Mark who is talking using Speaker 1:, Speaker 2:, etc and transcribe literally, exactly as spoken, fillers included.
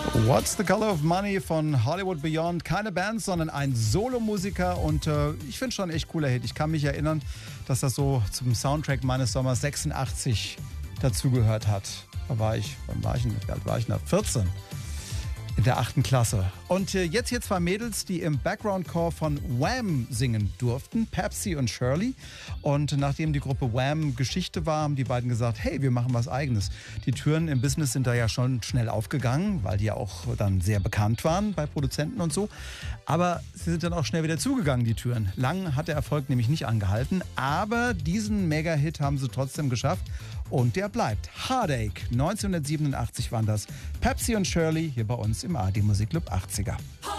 Speaker 1: What's the Color of Money von Hollywood Beyond. Keine Band, sondern ein Solomusiker und äh, ich finde schon ein echt cooler Hit. Ich kann mich erinnern, dass das so zum Soundtrack meines Sommers sechsundachtzig dazugehört hat. Da war ich, wann war ich denn? Wie alt war ich denn? vierzehn. In der achten Klasse. Und äh, jetzt hier zwei Mädels, die im Background-Chor von Wham singen durften, Pepsi und Shirley. Und nachdem die Gruppe Wham Geschichte war, haben die beiden gesagt, hey, wir machen was Eigenes. Die Türen im Business sind da ja schon schnell aufgegangen, weil die ja auch dann sehr bekannt waren bei Produzenten und so. Aber sie sind dann auch schnell wieder zugegangen, die Türen. Lang hat der Erfolg nämlich nicht angehalten, aber diesen Mega-Hit haben sie trotzdem geschafft. Und der bleibt. Heartache. neunzehnhundertsiebenundachtzig waren das. Pepsi und Shirley hier bei uns im A R D Musikclub achtziger.